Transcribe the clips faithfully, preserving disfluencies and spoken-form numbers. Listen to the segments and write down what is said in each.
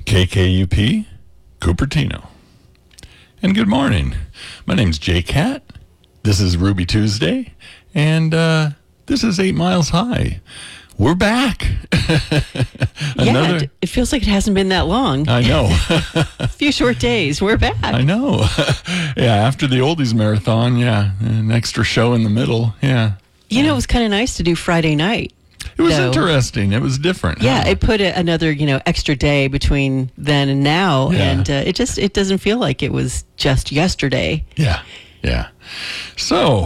K K U P, Cupertino. And good morning. My name's Jay Cat. This is Ruby Tuesday. And uh, this is Eight Miles High. We're back. Yeah, it, it feels like it hasn't been that long. I know. A few short days. We're back. I know. Yeah, after the Oldies Marathon, yeah, an extra show in the middle, yeah. You know, it was kind of nice to do Friday night. It was though. interesting. It was different. Yeah, huh? it put a, another, you know, extra day between then and now, Yeah. and uh, it just it doesn't feel like it was just yesterday. Yeah, yeah. So,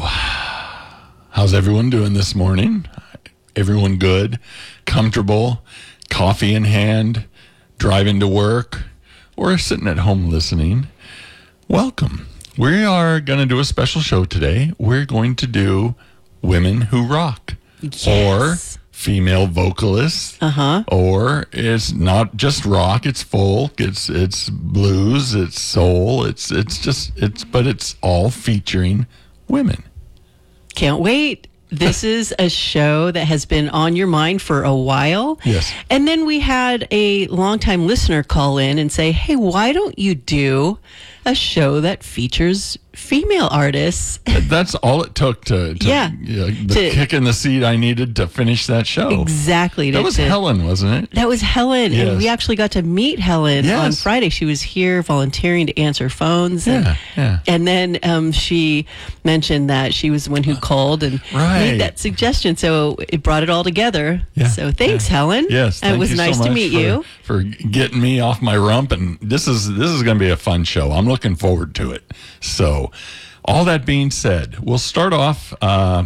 how's everyone doing this morning? Everyone good, comfortable, coffee in hand, driving to work, or sitting at home listening? Welcome. We are going to do a special show today. We're going to do Women Who Rock. Yes. Or female vocalists. Uh-huh. Or it's not just rock, it's folk, it's it's blues, it's soul, it's it's just it's but it's all featuring women. Can't wait. This is a show that has been on your mind for a while. Yes. And then we had a longtime listener call in and say, hey, why don't you do a show that features female artists? That's all it took to, to Yeah. you know, the To- kick in the seat I needed to finish that show. Exactly. That was to- Helen, wasn't it? That was Helen, Yes. and we actually got to meet Helen Yes. on Friday. She was here volunteering to answer phones. And, Yeah, yeah. and then um, she mentioned that she was the one who called and Right. made that suggestion. So it brought it all together. Yeah, So thanks, yeah. Helen. Yes, And thank it was you so nice to much meet for, you. for getting me off my rump. And this is this is going to be a fun show. I'm looking forward to it. So, all that being said, we'll start off uh,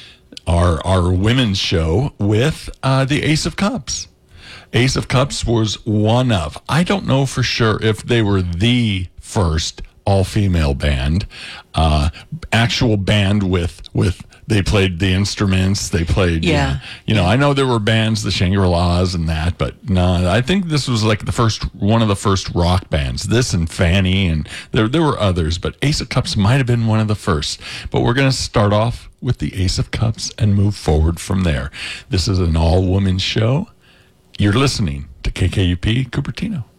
our our women's show with uh, the Ace of Cups. Ace of Cups was one of, I don't know for sure if they were the first all-female band, uh, actual band with, with, they played the instruments, they played, Yeah. you know, I know there were bands, the Shangri-Las and that, but no, I think this was like the first, one of the first rock bands, this and Fanny, and there, there were others, but Ace of Cups might have been one of the first. But we're going to start off with the Ace of Cups and move forward from there. This is an all-woman show. You're listening to K K U P Cupertino.